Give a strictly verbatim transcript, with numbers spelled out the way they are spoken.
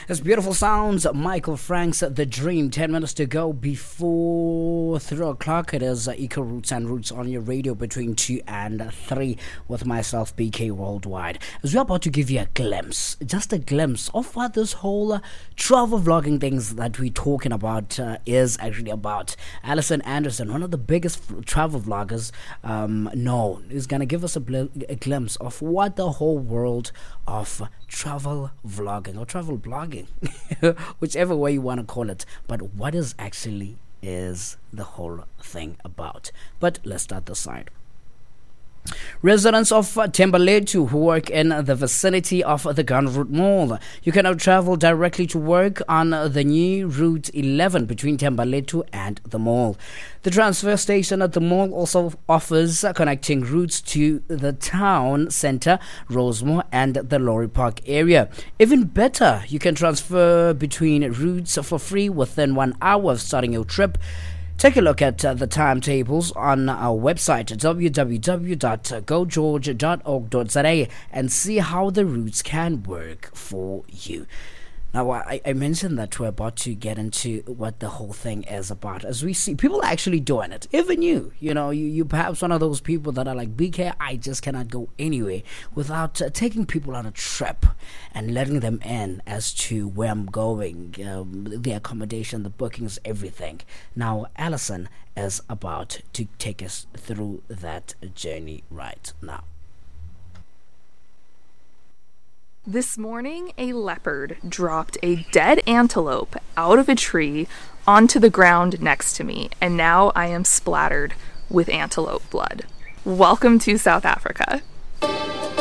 It's beautiful sounds. Michael Frank's The Dream. Ten minutes to go before three o'clock. It is uh, Eco Roots and Roots on your radio between two and three with myself, B K Worldwide. As we're about to give you a glimpse, just a glimpse of what this whole uh, travel vlogging things that we're talking about uh, is actually about. Alison Anderson, one of the biggest f- travel vloggers um, known, is going to give us a, bl- a glimpse of what the whole world of travel vlogging or travel blogging, whichever way you want to call it, but what is actually is the whole thing about. But let's start this side. Residents of uh, Thembalethu who work in the vicinity of the Gunroot Mall, you can now travel directly to work on uh, the new Route eleven between Thembalethu and the mall. The transfer station at the mall also offers uh, connecting routes to the town centre, Rosemore, and the Lorry Park area. Even better, you can transfer between routes for free within one hour of starting your trip. Take a look at uh, the timetables on our website w w w dot go george dot org dot z a and see how the routes can work for you. Now, I, I mentioned that we're about to get into what the whole thing is about. As we see, people are actually doing it. Even you, you know, you, you perhaps one of those people that are like, B K, I just cannot go anywhere without uh, taking people on a trip and letting them in as to where I'm going, um, the accommodation, the bookings, everything. Now, Alison is about to take us through that journey right now. This morning, a leopard dropped a dead antelope out of a tree onto the ground next to me, and now I am splattered with antelope blood. Welcome to South Africa.